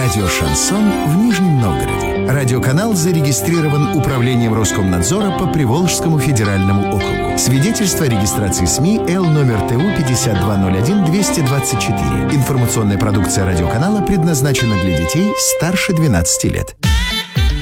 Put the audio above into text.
Радио «Шансон» в Нижнем Новгороде. Радиоканал зарегистрирован Управлением Роскомнадзора по Приволжскому федеральному округу. Свидетельство о регистрации СМИ Л номер ТУ 5201-224. Информационная продукция радиоканала предназначена для детей старше 12 лет.